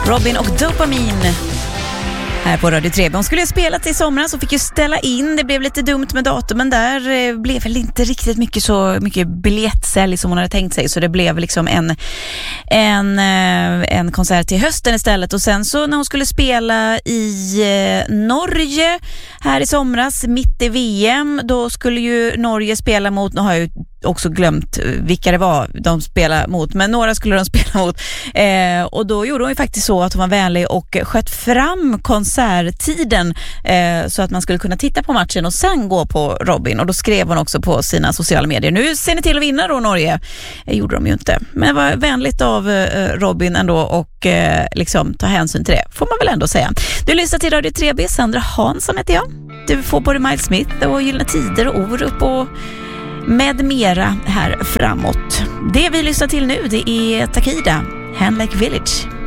Robin och Dopamin här på Radio 3. Hon skulle ju spelat i somras och fick ju ställa in. Det blev lite dumt med datumen där. Blev väl inte riktigt mycket biljettsälj som hon hade tänkt sig. Så det blev liksom en konsert till hösten istället. Och sen så när hon skulle spela i Norge här i somras, mitt i VM, då skulle ju Norge spela mot, nu har jag ju också glömt vilka det var de spelade mot, men några skulle de spela mot. Och då gjorde hon ju faktiskt så att hon var vänlig och sköt fram konserttiden så att man skulle kunna titta på matchen och sen gå på Robin. Och då skrev hon också på sina sociala medier: nu ser ni till att vinna då, Norge. Gjorde de ju inte. Men det var vänligt av Robin ändå och liksom ta hänsyn till det, får man väl ändå säga. Du lyssnar till Radio 3B, Sandra Hansson heter jag. Du får både Miles Smith och Gyllene Tider och Orup och med mera här framåt. Det vi lyssnar till nu, det är Takida, Hand Like Village.